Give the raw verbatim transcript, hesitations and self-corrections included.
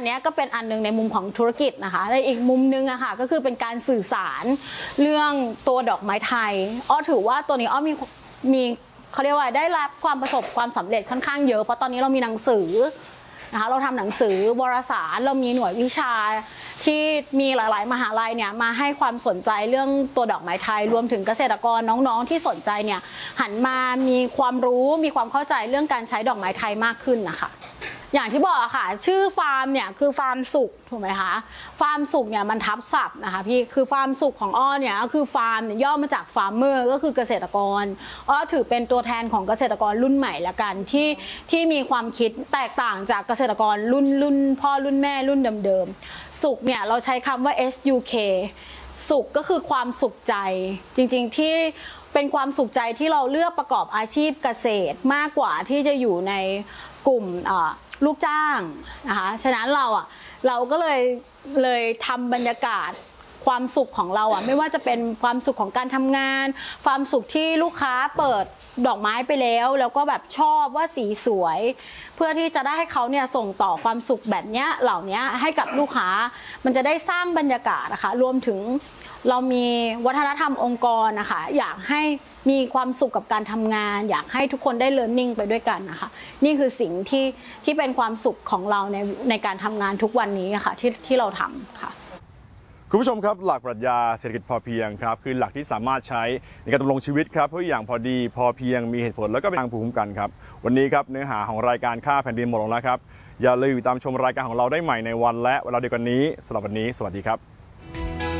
อันนี้ก็เป็นอันนึงในมุมของธุรกิจนะคะในอีกมุมนึงอะค่ะก็คือเป็นการสื่อสารเรื่องตัวดอกไม้ไทยอ้อถือว่าตัวนี้อ้อมีมีเขาเรียกว่าได้รับความประสบความสำเร็จค่อนข้างเยอะเพราะตอนนี้เรามีหนังสือนะคะเราทำหนังสือวารสารเรามีหน่วยวิชาที่มีหลายๆมหาลัยเนี่ยมาให้ความสนใจเรื่องตัวดอกไม้ไทยรวมถึงเกษตรกรน้องๆที่สนใจเนี่ยหันมามีความรู้มีความเข้าใจเรื่องการใช้ดอกไม้ไทยมากขึ้นนะคะอย่างที่บอกค่ะชื่อฟาร์มเนี่ยคือฟาร์มสุขถูกไหมคะฟาร์มสุขเนี่ยมันทับศัพท์นะคะพี่คือฟาร์มสุขของอ้อเนี่ยก็คือฟาร์มเนี่ยย่อมาจากฟาร์มเมอร์ก็คือเกษตรกรอ้อถือเป็นตัวแทนของเกษตรกรรุ่นใหม่ละกันที่ที่มีความคิดแตกต่างจากเกษตรกรรุ่นรุ่นพ่อรุ่นแม่รุ่นเดิมๆสุขเนี่ยเราใช้คำว่า เอส ยู เค สุขก็คือความสุขใจจริงๆที่เป็นความสุขใจที่เราเลือกประกอบอาชีพเกษตรมากกว่าที่จะอยู่ในกลุ่มลูกจ้างนะคะฉะนั้นเราอ่ะเราก็เลยเลยทำบรรยากาศความสุขของเราอ่ะไม่ว่าจะเป็นความสุขของการทำงานความสุขที่ลูกค้าเปิดดอกไม้ไปแล้วแล้วก็แบบชอบว่าสีสวยเพื่อที่จะได้ให้เขาเนี่ยส่งต่อความสุขแบบเนี้ยเหล่านี้ให้กับลูกค้ามันจะได้สร้างบรรยากาศนะคะรวมถึงเรามีวัฒนธรรมองค์กรนะคะอยากให้มีความสุขกับการทำงานอยากให้ทุกคนได้ learning ไปด้วยกันนะคะนี่คือสิ่งที่ที่เป็นความสุขของเราในในการทำงานทุกวันนี้ค่ะที่ที่เราทำค่ะคุณผู้ชมครับหลักปรัชญาเศรษฐกิจพอเพียงครับคือหลักที่สามารถใช้ในการดำรงชีวิตครับเพื่ออย่างพอดีพอเพียงมีเหตุผลแล้วก็เป็นทางภูมิคุ้มกันครับวันนี้ครับเนื้อหาของรายการค่าแผ่นดินหมดลงแล้วครับอย่าลืมติดตามชมรายการของเราได้ใหม่ในวันและเวลาเดียวกันนี้สำหรับวันนี้สวัสดีครับ